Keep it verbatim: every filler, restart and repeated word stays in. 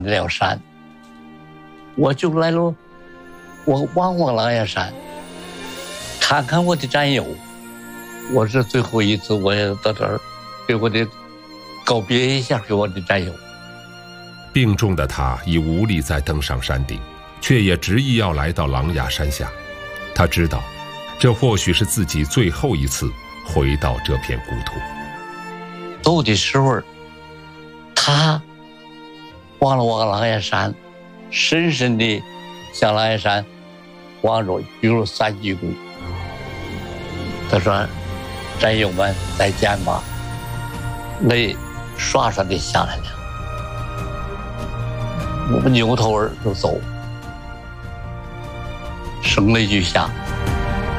了山，我就来了，我望望狼牙山，看看我的战友。我是最后一次，我也到这儿给我的告别一下，给我的战友。 病重的他已无力再登上山顶，却也执意要来到狼牙山下。他知道，这或许是自己最后一次回到这片故土。 走的时候，他望了望狼牙山，深深地向狼牙山望着，鞠了三鞠躬。他说：“战友们，再见吧。”泪刷刷地下来了。我们扭头儿就走，声泪俱下。